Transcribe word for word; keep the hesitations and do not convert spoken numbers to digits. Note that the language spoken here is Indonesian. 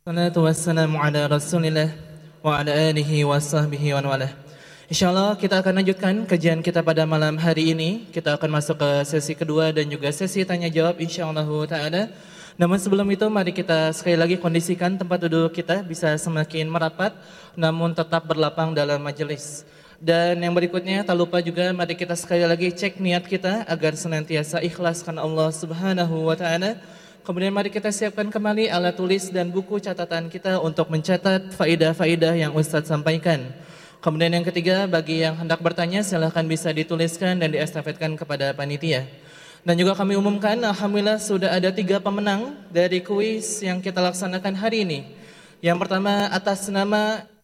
Salatu wassalamu ala rasulillah wa ala alihi wa sahbihi wa walah. InsyaAllah kita akan lanjutkan kajian kita pada malam hari ini. Kita akan masuk ke sesi kedua dan juga sesi tanya jawab insyaAllah ta'ala. Namun sebelum itu mari kita sekali lagi kondisikan tempat duduk kita bisa semakin merapat namun tetap berlapang dalam majelis. Dan yang berikutnya tak lupa juga mari kita sekali lagi cek niat kita agar senantiasa ikhlas karena Allah Subhanahu wa ta'ala. Kemudian mari kita siapkan kembali alat tulis dan buku catatan kita untuk mencatat faidah-faidah yang Ustadz sampaikan. Kemudian yang ketiga, bagi yang hendak bertanya silahkan bisa dituliskan dan diestafetkan kepada panitia. Dan juga kami umumkan, alhamdulillah sudah ada tiga pemenang dari kuis yang kita laksanakan hari ini. Yang pertama atas nama